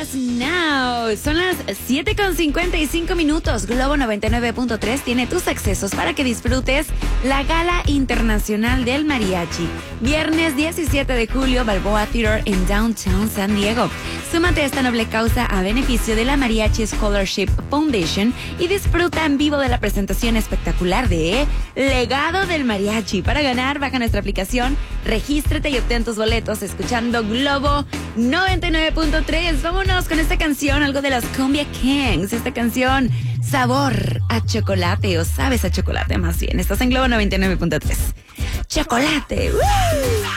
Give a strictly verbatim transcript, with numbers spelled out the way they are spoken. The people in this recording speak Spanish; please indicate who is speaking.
Speaker 1: us now. Son las siete con cincuenta y cinco minutos. Globo noventa y nueve punto tres tiene tus accesos para que disfrutes la Gala Internacional del Mariachi. Viernes diecisiete de julio, Balboa Theater en Downtown San Diego. Súmate a esta noble causa a beneficio de la Mariachi Scholarship Foundation y disfruta en vivo de la presentación espectacular de Legado del Mariachi. Para ganar, baja nuestra aplicación, regístrate y obtén tus boletos escuchando Globo noventa y nueve punto tres. Vámonos con esta canción, algo de los Cumbia Kings. Esta canción, sabor a chocolate, o sabes a chocolate más bien. Estás en Globo noventa y nueve punto tres. ¡Chocolate! ¡Woo!